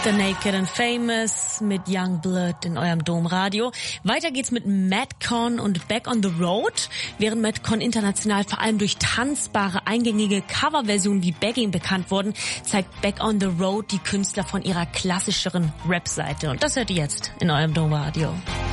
The Naked and Famous mit Young Blood in eurem Domradio. Weiter geht's mit Madcon und Back on the Road. Während Madcon international vor allem durch tanzbare, eingängige Coverversionen wie Begging bekannt wurden, zeigt Back on the Road die Künstler von ihrer klassischeren Rap-Seite. Und das hört ihr jetzt in eurem Domradio.